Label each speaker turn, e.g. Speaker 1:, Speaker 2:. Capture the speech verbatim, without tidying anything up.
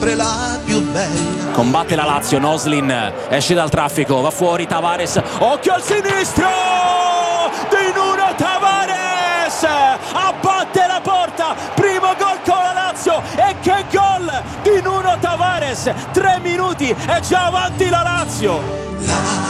Speaker 1: la più bella.
Speaker 2: Combatte la Lazio, Noslin esce dal traffico, va fuori Tavares, occhio al sinistro di Nuno Tavares, abbatte la porta, primo gol con la Lazio, e che gol di Nuno Tavares, tre minuti e già avanti la Lazio.
Speaker 1: La